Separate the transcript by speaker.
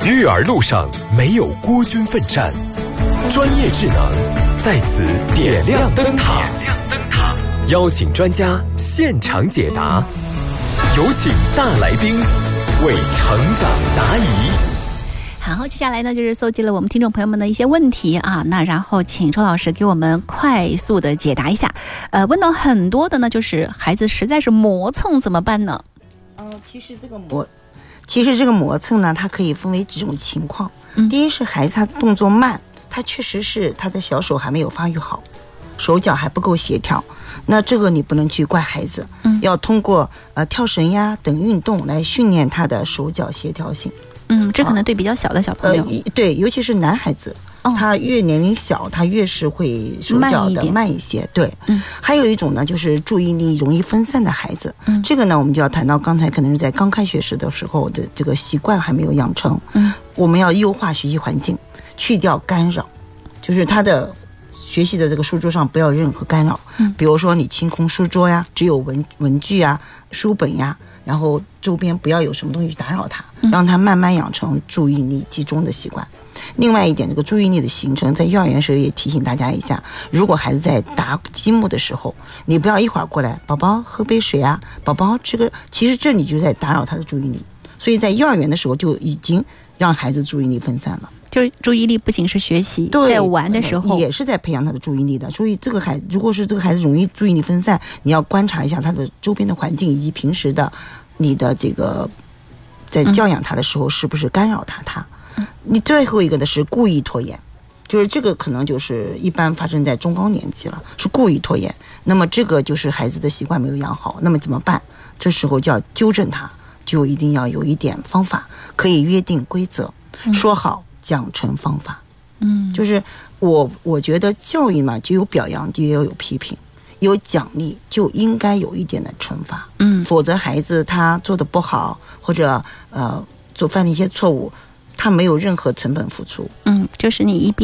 Speaker 1: 育儿路上没有孤军奋战，专业智能在此点亮灯塔。邀请专家现场解答，有请大来宾为成长答疑。
Speaker 2: 好，接下来呢就是搜集了我们听众朋友们的一些问题啊，那然后请周老师给我们快速的解答一下。问到很多的呢，就是孩子实在是磨蹭怎么办呢？
Speaker 3: 其实这个磨蹭呢，它可以分为几种情况。第一是孩子他动作慢，他确实是他的小手还没有发育好，手脚还不够协调，那这个你不能去怪孩子，要通过跳绳呀等运动来训练他的手脚协调性。
Speaker 2: 这可能对比较小的小朋友，
Speaker 3: 对，尤其是男孩子，他越年龄小，他越是会手脚的慢一些。对，还有一种呢，就是注意力容易分散的孩子，这个呢，我们就要谈到刚才可能是在刚开学时的时候的这个习惯还没有养成。我们要优化学习环境，去掉干扰，就是他的学习的这个书桌上不要任何干扰，比如说你清空书桌呀，只有文具呀、书本呀，然后周边不要有什么东西去打扰他，让他慢慢养成注意力集中的习惯。另外一点，这个注意力的形成，在幼儿园时候也提醒大家一下，如果孩子在打积木的时候，你不要一会儿过来，宝宝喝杯水啊，宝宝这个，其实这你就在打扰他的注意力。所以在幼儿园的时候就已经让孩子注意力分散了。
Speaker 2: 就是注意力不仅是学习，在玩的时候
Speaker 3: 也是在培养他的注意力的。所以这个孩子，如果是这个孩子容易注意力分散，你要观察一下他的周边的环境，以及平时的你的这个在教养他的时候是不是干扰他。你最后一个的是故意拖延，就是这个可能就是一般发生在中高年级了，是故意拖延。那么这个就是孩子的习惯没有养好，那么怎么办？这时候就要纠正他，就一定要有一点方法，可以约定规则，说好奖惩方法。就是我觉得教育嘛，就有表扬就要有批评，有奖励就应该有一点的惩罚。否则孩子他做的不好，或者犯了一些错误，他没有任何成本付出。
Speaker 2: 就是你一边